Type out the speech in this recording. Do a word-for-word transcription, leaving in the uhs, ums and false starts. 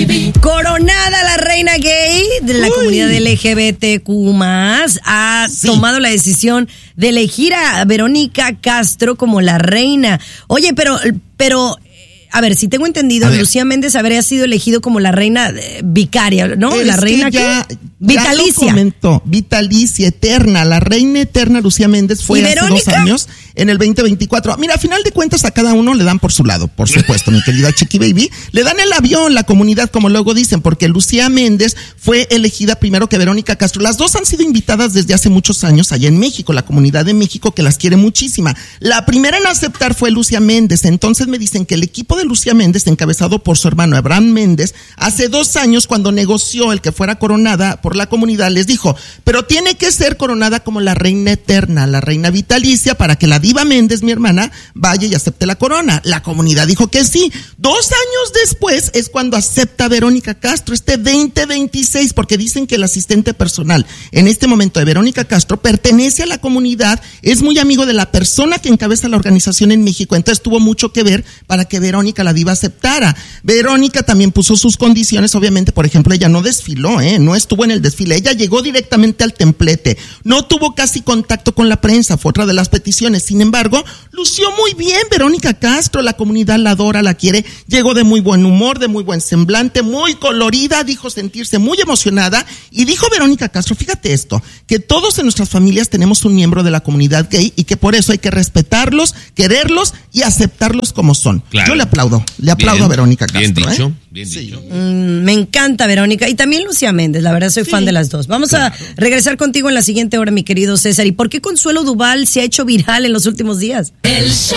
baby. Coronada la reina gay de la Uy. comunidad L G B T Q más, ha sí. tomado la decisión de elegir a Verónica Castro como la reina. Oye, pero, pero... A ver, si tengo entendido, Lucía Méndez habría sido elegido como la reina eh, vicaria, ¿no? Es la reina que ya, que vitalicia. Ya lo comentó, vitalicia, eterna. La reina eterna Lucía Méndez fue hace dos años, en el veinte veinticuatro. Mira, a final de cuentas a cada uno le dan por su lado, por supuesto, mi querida Chiqui Baby. Le dan el avión, la comunidad, como luego dicen, porque Lucía Méndez fue elegida primero que Verónica Castro. Las dos han sido invitadas desde hace muchos años allá en México, la comunidad de México que las quiere muchísima. La primera en aceptar fue Lucía Méndez. Entonces me dicen que el equipo de Lucía Méndez, encabezado por su hermano Abraham Méndez, hace dos años cuando negoció el que fuera coronada por la comunidad, les dijo, pero tiene que ser coronada como la reina eterna, la reina vitalicia, para que la diva Méndez, mi hermana, vaya y acepte la corona. La comunidad dijo que sí. Dos años después es cuando acepta Verónica Castro, este veinte veintiséis, porque dicen que el asistente personal en este momento de Verónica Castro pertenece a la comunidad, es muy amigo de la persona que encabeza la organización en México, entonces tuvo mucho que ver para que Verónica, la diva, aceptara. Verónica también puso sus condiciones, obviamente, por ejemplo, ella no desfiló, ¿eh? no estuvo en el desfile, ella llegó directamente al templete, no tuvo casi contacto con la prensa, fue otra de las peticiones. Sin embargo, lució muy bien Verónica Castro, la comunidad la adora, la quiere, llegó de muy buen humor, de muy buen semblante, muy colorida, dijo sentirse muy emocionada, y dijo Verónica Castro, fíjate esto, que todos en nuestras familias tenemos un miembro de la comunidad gay y que por eso hay que respetarlos, quererlos y aceptarlos como son. Claro. Yo le aplaudo. Le aplaudo bien, a Verónica Castro. Bien dicho, ¿eh? bien sí. dicho. Mm, me encanta Verónica y también Lucía Méndez, la verdad soy sí, fan de las dos. Vamos claro. a regresar contigo en la siguiente hora, mi querido César. ¿Y por qué Consuelo Duval se ha hecho viral en los últimos días? El